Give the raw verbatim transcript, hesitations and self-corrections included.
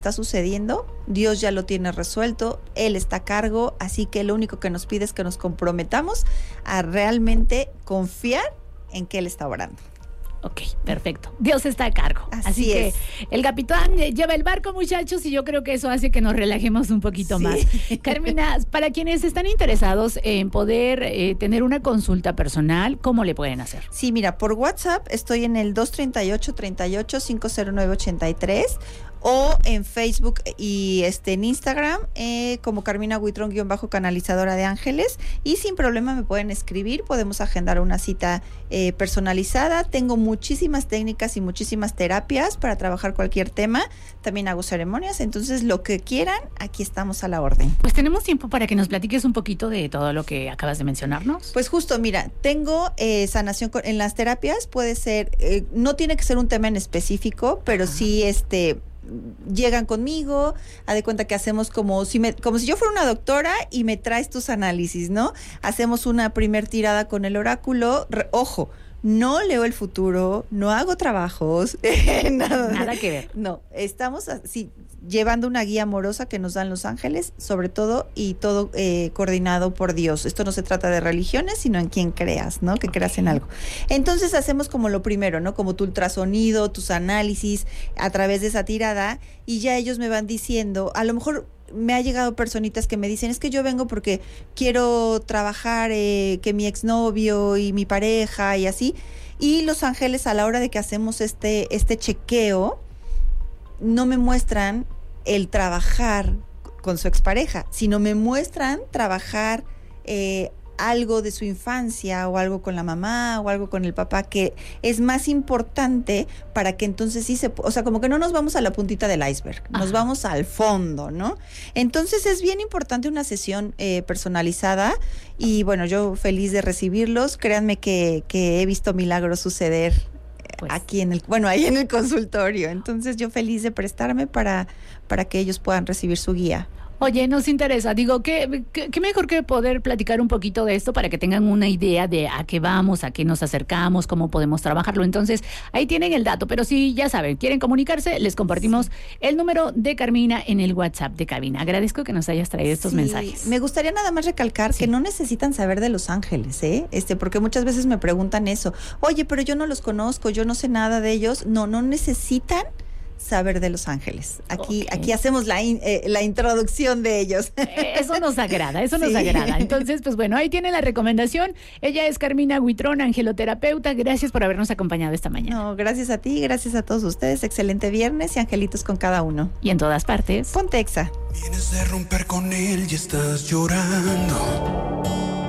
está sucediendo, Dios ya lo tiene resuelto, Él está a cargo, así que lo único que nos pide es que nos comprometamos a realmente confiar en que Él está obrando. Ok, perfecto. Dios está a cargo. Así, Así que es. El capitán lleva el barco, muchachos, y yo creo que eso hace que nos relajemos un poquito Sí. más. Carmina, para quienes están interesados en poder eh, tener una consulta personal, ¿cómo le pueden hacer? Sí, mira, por WhatsApp estoy en el dos treinta y ocho, treinta y ocho, cinco cero nueve ochenta y tres o en Facebook y este en Instagram eh, como Carmina Huitrón guión bajo canalizadora de ángeles, y sin problema me pueden escribir, podemos agendar una cita eh, personalizada. Tengo muchísimas técnicas y muchísimas terapias para trabajar cualquier tema, también hago ceremonias, entonces lo que quieran, aquí estamos a la orden. Pues tenemos tiempo para que nos platiques un poquito de todo lo que acabas de mencionarnos. Pues justo, mira, tengo eh, sanación con, en las terapias, puede ser, eh, no tiene que ser un tema en específico, pero Ajá. sí este llegan conmigo, haz de cuenta que hacemos como si me, como si yo fuera una doctora y me traes tus análisis, ¿no? Hacemos una primer tirada con el oráculo, Re, ojo, no leo el futuro, no hago trabajos, nada, Nada que ver. No, estamos así llevando una guía amorosa que nos dan los ángeles, sobre todo, y todo eh, coordinado por Dios. Esto no se trata de religiones, sino en quien creas, ¿no? Que okay. creas en algo. Entonces hacemos como lo primero, ¿no? Como tu ultrasonido, tus análisis a través de esa tirada, y ya ellos me van diciendo, a lo mejor me ha llegado personitas que me dicen, es que yo vengo porque quiero trabajar eh, que mi exnovio y mi pareja y así, y los ángeles a la hora de que hacemos este, este chequeo, no me muestran el trabajar con su expareja, sino me muestran trabajar eh, algo de su infancia o algo con la mamá o algo con el papá que es más importante para que entonces sí se... O sea, como que no nos vamos a la puntita del iceberg, nos Ajá. vamos al fondo, ¿no? Entonces es bien importante una sesión eh, personalizada y bueno, yo feliz de recibirlos. Créanme que, que he visto milagros suceder Pues. aquí en el, bueno, ahí en el consultorio. Entonces yo feliz de prestarme para, para que ellos puedan recibir su guía. Oye, nos interesa, digo, ¿qué, qué, qué mejor que poder platicar un poquito de esto para que tengan una idea de a qué vamos, a qué nos acercamos, cómo podemos trabajarlo? Entonces, ahí tienen el dato, pero si ya saben, quieren comunicarse, les compartimos sí. el número de Carmina en el WhatsApp de cabina. Agradezco que nos hayas traído estos sí. mensajes. Me gustaría nada más recalcar sí. que no necesitan saber de los ángeles, ¿eh? Este, porque muchas veces me preguntan eso. Oye, pero yo no los conozco, yo no sé nada de ellos. No, no necesitan saber de los ángeles. Aquí, okay. aquí hacemos la, in, eh, la introducción de ellos. Eso nos agrada, eso sí. nos agrada. Entonces, pues bueno, ahí tienen la recomendación. Ella es Carmina Huitrón, angeloterapeuta. Gracias por habernos acompañado esta mañana. No, gracias a ti, gracias a todos ustedes. Excelente viernes y angelitos con cada uno. Y en todas partes. Ponte Exa. Vienes de romper con él y estás llorando.